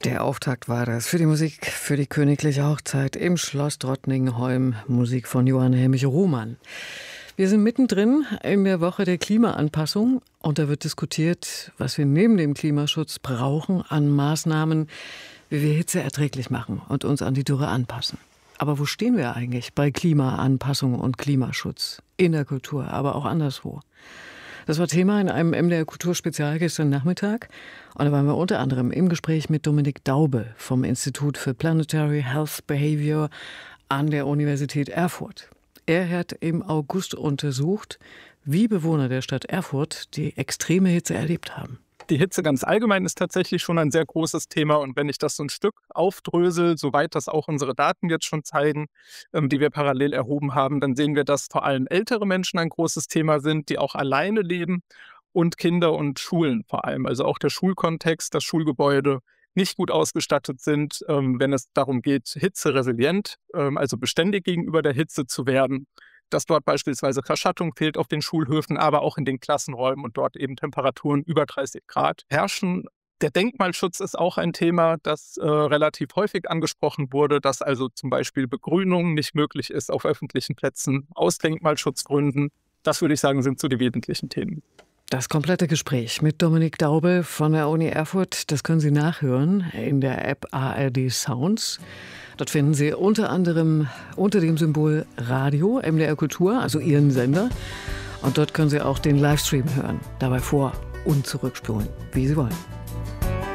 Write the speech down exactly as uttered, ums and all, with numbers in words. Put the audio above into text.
Der Auftakt war das für die Musik für die königliche Hochzeit im Schloss Drottningholm. Musik von Johann Helmich Ruhmann. Wir sind mittendrin in der Woche der Klimaanpassung und da wird diskutiert, was wir neben dem Klimaschutz brauchen an Maßnahmen, wie wir Hitze erträglich machen und uns an die Dürre anpassen. Aber wo stehen wir eigentlich bei Klimaanpassung und Klimaschutz? In der Kultur, aber auch anderswo. Das war Thema in einem M D R Kulturspezial gestern Nachmittag. Und da waren wir unter anderem im Gespräch mit Dominik Daube vom Institut für Planetary Health Behavior an der Universität Erfurt. Er hat im August untersucht, wie Bewohner der Stadt Erfurt die extreme Hitze erlebt haben. Die Hitze ganz allgemein ist tatsächlich schon ein sehr großes Thema. Und wenn ich das so ein Stück aufdrösel, soweit das auch unsere Daten jetzt schon zeigen, ähm, die wir parallel erhoben haben, dann sehen wir, dass vor allem ältere Menschen ein großes Thema sind, die auch alleine leben und Kinder und Schulen vor allem. Also auch der Schulkontext, das Schulgebäude nicht gut ausgestattet sind, ähm, wenn es darum geht, hitzeresilient, ähm, also beständig gegenüber der Hitze zu werden. Dass dort beispielsweise Verschattung fehlt auf den Schulhöfen, aber auch in den Klassenräumen und dort eben Temperaturen über dreißig Grad herrschen. Der Denkmalschutz ist auch ein Thema, das äh, relativ häufig angesprochen wurde, dass also zum Beispiel Begrünung nicht möglich ist auf öffentlichen Plätzen aus Denkmalschutzgründen. Das würde ich sagen, sind so die wesentlichen Themen. Das komplette Gespräch mit Dominik Daube von der Uni Erfurt, das können Sie nachhören in der App A R D Sounds. Dort finden Sie unter anderem unter dem Symbol Radio, M D R Kultur, also Ihren Sender. Und dort können Sie auch den Livestream hören, dabei vor- und zurückspulen, wie Sie wollen.